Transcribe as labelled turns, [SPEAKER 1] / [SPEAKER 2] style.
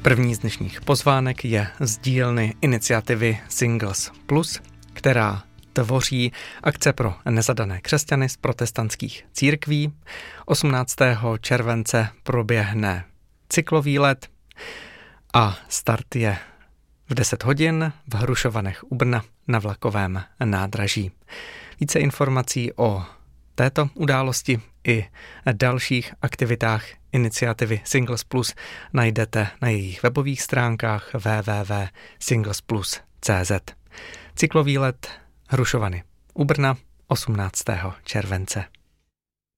[SPEAKER 1] První z dnešních pozvánek je z dílny iniciativy Singles Plus, která tvoří akce pro nezadané křesťany z protestantských církví. 18. července proběhne cyklovýlet a start je v 10 hodin v Hrušovanech u Brna na vlakovém nádraží. Více informací o této události i dalších aktivitách iniciativy Singles Plus najdete na jejich webových stránkách www.singlesplus.cz. Cyklovýlet Hrušovany u Brna 18. července.